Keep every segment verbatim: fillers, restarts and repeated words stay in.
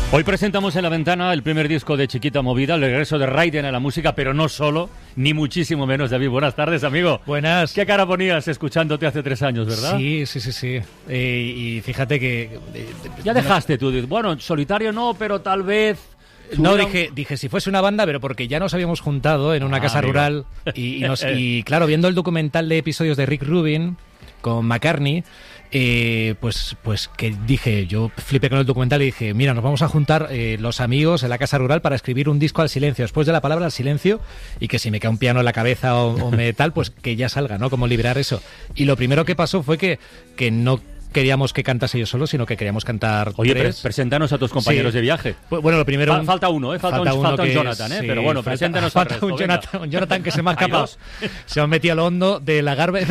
Hoy presentamos en La Ventana el primer disco de Chiquita Movida, el regreso de Raiden a la música, pero no solo, ni muchísimo menos. David, buenas tardes, amigo. Buenas. ¿Qué cara ponías escuchándote hace tres años, verdad? Sí, sí, sí, sí. Eh, y fíjate que... Eh, ya dejaste tú, bueno, solitario no, pero tal vez... No, dije, dije si fuese una banda, pero porque ya nos habíamos juntado en una ah, casa amigo. rural y, y, nos, y claro, viendo el documental de episodios de Rick Rubin con McCartney, eh, pues, pues que dije, yo flipé con el documental y dije, mira, nos vamos a juntar eh, los amigos en la casa rural para escribir un disco al silencio, después de la palabra al silencio, y que si me cae un piano en la cabeza o, o me tal, pues que ya salga, ¿no? Como liberar eso. Y lo primero que pasó fue que, que no queríamos que cantase yo solo, sino que queríamos cantar Oye, tres. Pre preséntanos a tus compañeros sí. de viaje. Bueno, lo primero... Fa falta uno, ¿eh? Falta, falta, un, falta un Jonathan, ¿eh? Sí, pero bueno, falta, preséntanos falta al resto, un Jonathan, un Jonathan que se me ha escapado. Se me ha metido a lo hondo de la garba.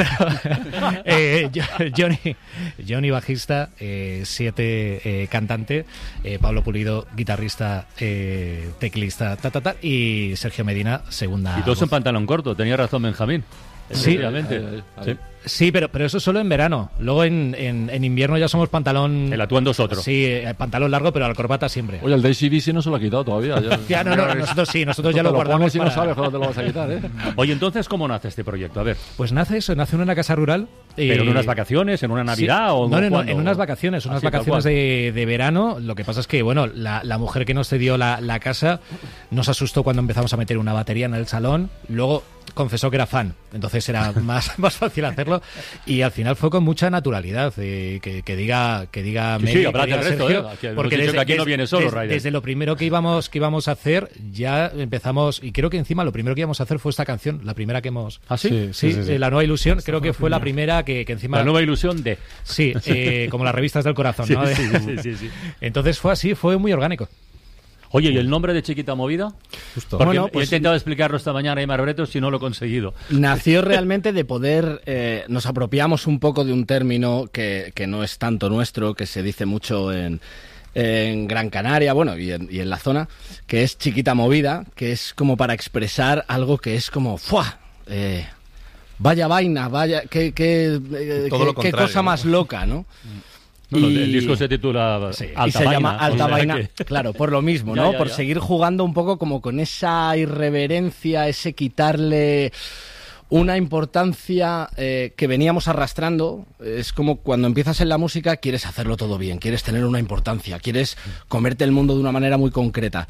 eh, Johnny, Johnny bajista, eh, siete eh, cantante, eh, Pablo Pulido, guitarrista, eh, teclista, ta, ta, ta, y Sergio Medina, segunda. Y todos en pantalón corto, tenía razón Benjamín. Sí, efectivamente. Ahí, ahí, ahí. Sí. Sí, pero, pero eso solo en verano. Luego en, en, en invierno ya somos pantalón... El atuendo es otro. Sí, el pantalón largo, pero la corbata siempre. Oye, el de A C D C no se lo ha quitado todavía. Ya, ya no, no, nosotros sí, nosotros ya lo, lo guardamos si para... no sabes cuándo te lo vas a quitar, ¿eh? Oye, entonces, ¿cómo nace este proyecto? A ver. Pues nace eso, nace en una casa rural. ¿Pero eh... en unas vacaciones, en una Navidad sí. o no, no, no, ¿cuándo? en unas vacaciones, unas Así, vacaciones de, de verano. Lo que pasa es que, bueno, la, la mujer que nos cedió la, la casa nos asustó cuando empezamos a meter una batería en el salón. Luego confesó que era fan, entonces era más, más fácil hacerlo, y al final fue con mucha naturalidad, eh, que, que diga que diga sí, Mary, sí, habrá que diga resto, Sergio, eh, que porque desde, que aquí no viene solo, desde, desde lo primero que íbamos que íbamos a hacer ya empezamos, y creo que encima lo primero que íbamos a hacer fue esta canción, la primera que hemos ¿Ah, sí? Sí, sí, sí, sí. Eh, La Nueva Ilusión, Esta creo que fue la primera que, que encima... La Nueva Ilusión de... Sí, eh, como las revistas del corazón, sí, ¿no? Sí, sí, sí, sí. Entonces fue así, fue muy orgánico. Oye, ¿y el nombre de Chiquita Movida? Justo. Porque bueno, he pues, intentado explicarlo esta mañana a Aimar Bretos y no lo he conseguido. Nació realmente de poder... Eh, nos apropiamos un poco de un término que, que no es tanto nuestro, que se dice mucho en, en Gran Canaria, bueno, y en, y en la zona, que es Chiquita Movida, que es como para expresar algo que es como... ¡Fua! Eh, vaya vaina, vaya... Qué, qué, eh, qué, qué cosa más loca, ¿no? No, y, el disco se titula sí, Alta y se Vaina, llama Alta o sea Vaina, que... claro, por lo mismo, ya, ¿no? ya, por ya. seguir jugando un poco como con esa irreverencia, ese quitarle una importancia eh, que veníamos arrastrando. Es como cuando empiezas en la música, quieres hacerlo todo bien, quieres tener una importancia, quieres comerte el mundo de una manera muy concreta.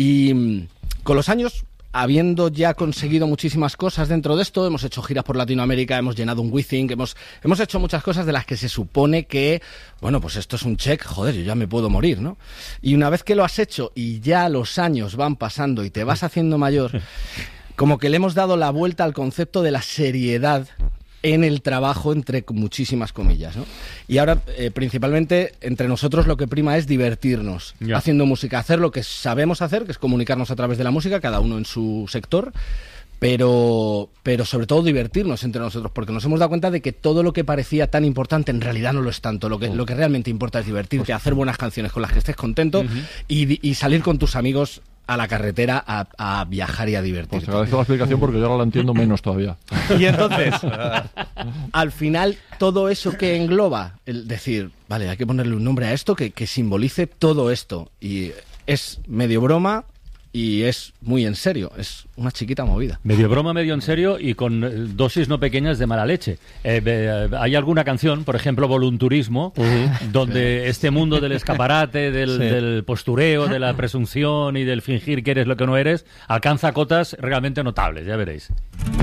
Y con los años, habiendo ya conseguido muchísimas cosas dentro de esto, hemos hecho giras por Latinoamérica, hemos llenado un WeThink, hemos, hemos hecho muchas cosas de las que se supone que, bueno, pues esto es un check, joder, yo ya me puedo morir, ¿no? Y una vez que lo has hecho y ya los años van pasando y te vas haciendo mayor, como que le hemos dado la vuelta al concepto de la seriedad en el trabajo, entre muchísimas comillas, ¿no? Y ahora, eh, principalmente, entre nosotros lo que prima es divertirnos, yeah. haciendo música, hacer lo que sabemos hacer, que es comunicarnos a través de la música, cada uno en su sector, pero, pero sobre todo divertirnos entre nosotros, porque nos hemos dado cuenta de que todo lo que parecía tan importante en realidad no lo es tanto. Lo que, oh. lo que realmente importa es divertirte, hacer buenas canciones con las que estés contento, uh-huh. y, y salir con tus amigos a la carretera a, a viajar y a divertirte. Pues te agradezco la explicación porque yo ahora la entiendo menos todavía. Y entonces, al final, todo eso que engloba, el decir, vale, hay que ponerle un nombre a esto que, que simbolice todo esto. Y es medio broma y es muy en serio, es una chiquita movida. Medio broma, medio en serio y con eh, dosis no pequeñas de mala leche. Eh, eh, hay alguna canción, por ejemplo, Volunturismo, uh-huh. donde sí. este mundo del escaparate, del, sí. del postureo, de la presunción y del fingir que eres lo que no eres, alcanza cotas realmente notables, ya veréis.